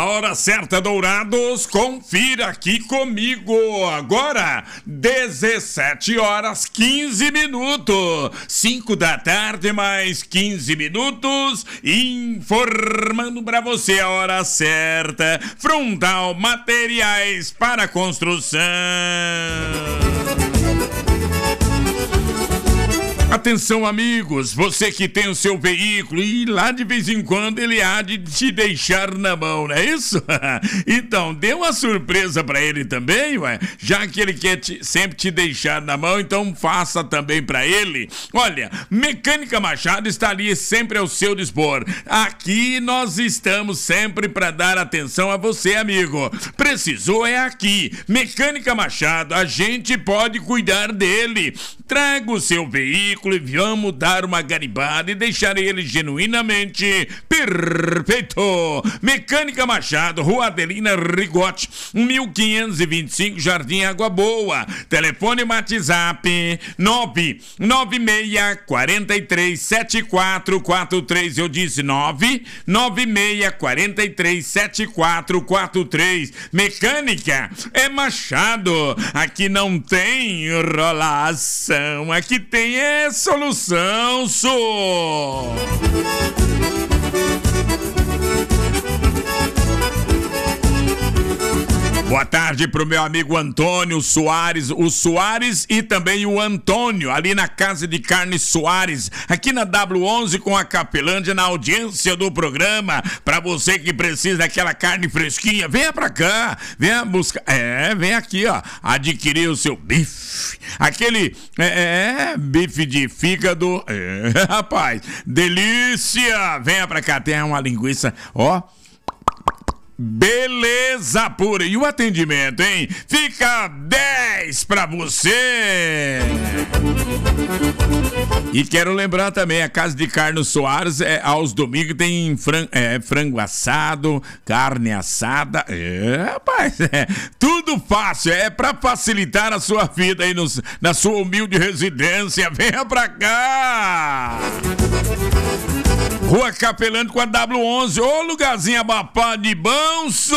A hora certa, Dourados, confira aqui comigo. Agora, 17 horas 15 minutos. 5 da tarde, mais 15 minutos. Informando pra você a hora certa. Frontal Materiais para Construção. Atenção, amigos, você que tem o seu veículo e lá de vez em quando ele há de te deixar na mão, não é isso? Então, dê uma surpresa pra ele também, ué. Já que ele quer sempre te deixar na mão, então faça também pra ele. Olha, Mecânica Machado está ali sempre ao seu dispor. Aqui nós estamos sempre pra dar atenção a você, amigo. Precisou é aqui. Mecânica Machado, a gente pode cuidar dele. Traga o seu veículo e vamos dar uma garimbada e deixar ele genuinamente perfeito. Mecânica Machado, Rua Adelina Rigotti, 1525, Jardim Água Boa. Telefone WhatsApp 996437443. Eu disse 996437443. Mecânica é Machado. Aqui não tem enrolação, aqui tem solução, só. Boa tarde pro meu amigo Antônio Soares, o Soares e também o Antônio, ali na Casa de Carne Soares, aqui na W11 com a Capelândia, na audiência do programa. Pra você que precisa daquela carne fresquinha, venha pra cá, venha buscar, vem aqui, ó, adquirir o seu bife, aquele, bife de fígado, rapaz, delícia, venha pra cá, tem uma linguiça, ó, beleza pura. E o atendimento, hein? Fica 10 pra você. E quero lembrar também, a Casa de Carne Soares, aos domingos tem frango assado, carne assada. Rapaz, tudo fácil. É pra facilitar a sua vida aí na sua humilde residência. Venha pra cá. Rua Capelândia com a W11, ô lugarzinho abafado de Banço.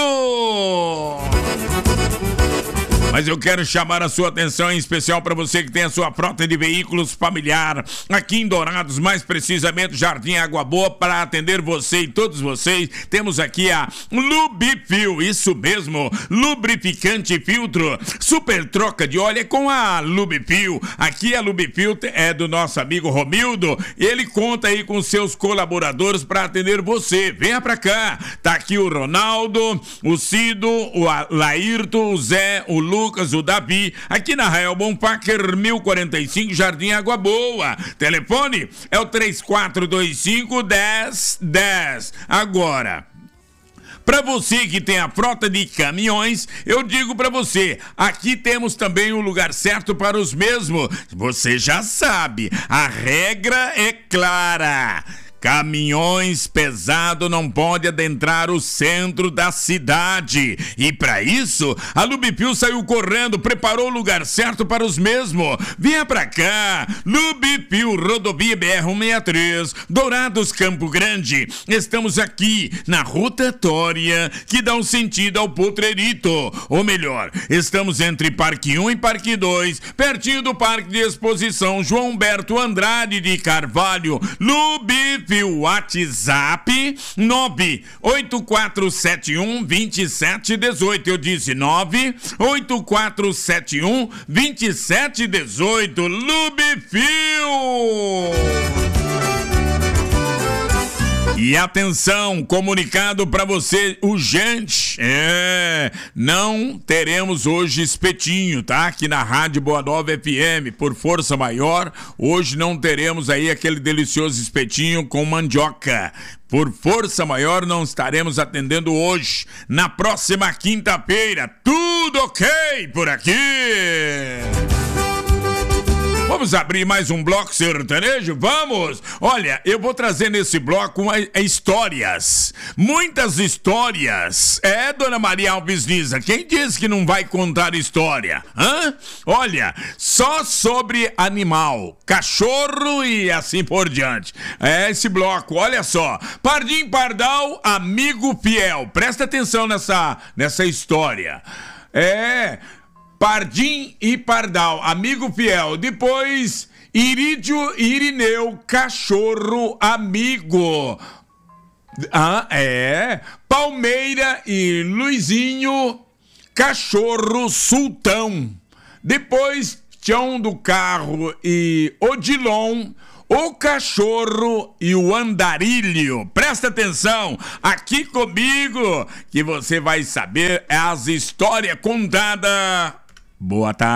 Mas eu quero chamar a sua atenção em especial para você que tem a sua frota de veículos familiar aqui em Dourados, mais precisamente Jardim Água Boa. Para atender você e todos vocês, temos aqui a Lubifil, isso mesmo, lubrificante e filtro, super troca de óleo é com a Lubifil. Aqui a Lubifil é do nosso amigo Romildo, ele conta aí com seus colaboradores para atender você. Venha pra cá, tá aqui o Ronaldo, o Cido, o Laírto, o Zé, o Lucas, o Davi, aqui na Rael Bonpacker, 1045, Jardim Água Boa. Telefone é o 3425-1010. Agora, para você que tem a frota de caminhões, eu digo para você, aqui temos também o lugar certo para os mesmos. Você já sabe, a regra é clara. Caminhões pesados não podem adentrar o centro da cidade. E para isso, a Lubifil saiu correndo, preparou o lugar certo para os mesmos. Venha pra cá, Lubifil, rodovia BR-163, Dourados, Campo Grande. Estamos aqui na rotatória que dá um sentido ao Potrerito. Ou melhor, estamos entre Parque 1 e Parque 2, pertinho do Parque de Exposição João Humberto Andrade de Carvalho. Lubifil, WhatsApp 984712718. Eu disse 984712718. Lubifil. E atenção, comunicado para você urgente, não teremos hoje espetinho, tá? Aqui na Rádio Boa Nova FM, por força maior, hoje não teremos aí aquele delicioso espetinho com mandioca. Por força maior não estaremos atendendo hoje. Na próxima quinta-feira, tudo ok por aqui. Vamos abrir mais um bloco sertanejo? Vamos! Olha, eu vou trazer nesse bloco histórias. Muitas histórias. É, dona Maria Alves Lisa, quem disse que não vai contar história? Hã? Olha, só sobre animal, cachorro e assim por diante. É esse bloco, olha só. Pardim Pardal, amigo fiel. Presta atenção nessa história. Pardim e Pardal, amigo fiel. Depois, Irídio e Irineu, cachorro amigo. Palmeira e Luizinho, cachorro sultão. Depois, Tião do Carro e Odilon, o cachorro e o andarilho. Presta atenção aqui comigo que você vai saber as histórias contadas. Boa tarde.